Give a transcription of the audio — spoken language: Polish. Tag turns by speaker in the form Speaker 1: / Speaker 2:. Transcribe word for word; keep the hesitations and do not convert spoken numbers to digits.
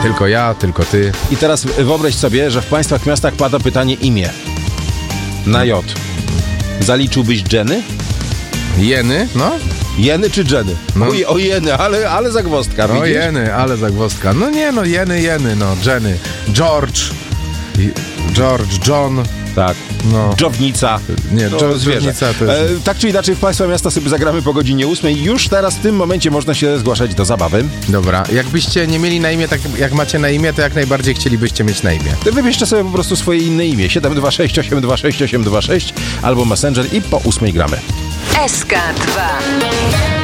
Speaker 1: Tylko ja, tylko ty.
Speaker 2: I teraz wyobraź sobie, że w państwach miastach pada pytanie imię. Na J. Zaliczyłbyś Jenny?
Speaker 1: Jeny, no?
Speaker 2: Jeny czy Jenny?
Speaker 1: No.
Speaker 2: O, o Jeny, ale, ale zagwozdka,
Speaker 1: O
Speaker 2: widzisz?
Speaker 1: Jeny, ale zagwozdka. No nie no, Jeny, Jeny, no, Jenny. George. George, John.
Speaker 2: Tak.
Speaker 1: No.
Speaker 2: Dżownica.
Speaker 1: Nie,
Speaker 2: To
Speaker 1: Dżo-
Speaker 2: zwierzę.
Speaker 1: Dżownica to jest...
Speaker 2: E, tak czy inaczej w państwa miasta sobie zagramy po godzinie ósmej. Już teraz w tym momencie można się zgłaszać do zabawy.
Speaker 1: Dobra, jakbyście nie mieli na imię tak jak macie na imię, to jak najbardziej chcielibyście mieć na imię.
Speaker 2: To wybierzcie sobie po prostu swoje inne imię. siedem dwa sześć osiem dwa sześć osiem dwa sześć albo Messenger i po ósmej gramy.
Speaker 3: S K dwa.